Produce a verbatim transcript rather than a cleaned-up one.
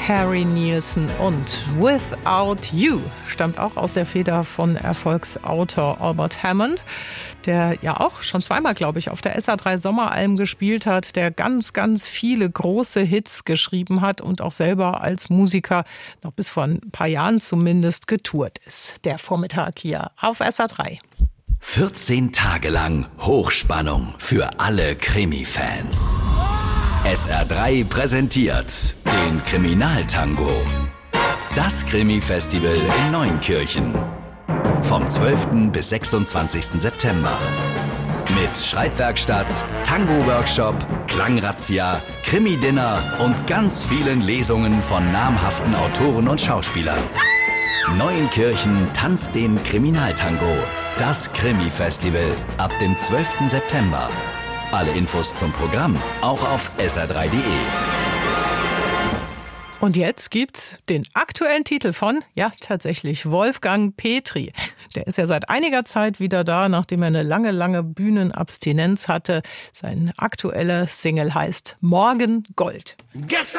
Harry Nilsson und Without You stammt auch aus der Feder von Erfolgsautor Albert Hammond, der ja auch schon zweimal, glaube ich, auf der S A drei Sommeralm gespielt hat, der ganz, ganz viele große Hits geschrieben hat und auch selber als Musiker noch bis vor ein paar Jahren zumindest getourt ist. Der Vormittag hier auf S A drei. vierzehn Tage lang Hochspannung für alle Krimi-Fans. S R drei präsentiert den Kriminaltango. Das Krimi-Festival in Neunkirchen. Vom zwölften bis sechsundzwanzigsten September. Mit Schreibwerkstatt, Tango-Workshop, Klangrazzia, Krimi-Dinner und ganz vielen Lesungen von namhaften Autoren und Schauspielern. Neunkirchen tanzt den Kriminaltango. Das Krimi-Festival ab dem zwölften September. Alle Infos zum Programm auch auf S R drei punkt de. Und jetzt gibt's den aktuellen Titel von, ja tatsächlich, Wolfgang Petri. Der ist ja seit einiger Zeit wieder da, nachdem er eine lange, lange Bühnenabstinenz hatte. Sein aktueller Single heißt Morgen Gold. Gestern